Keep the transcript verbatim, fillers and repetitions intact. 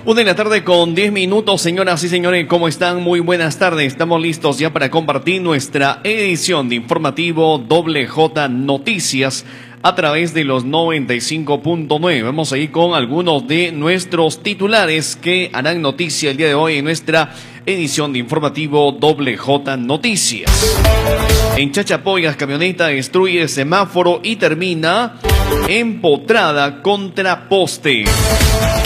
Una de la tarde con diez minutos, señoras y señores, ¿cómo están? Muy buenas tardes. Estamos listos ya para compartir nuestra edición de informativo Doble J Noticias a través de los noventa y cinco punto nueve. Vamos a ir con algunos de nuestros titulares que harán noticia el día de hoy en nuestra edición de informativo Doble J Noticias. En Chachapoyas, camioneta destruye semáforo y termina empotrada contra poste.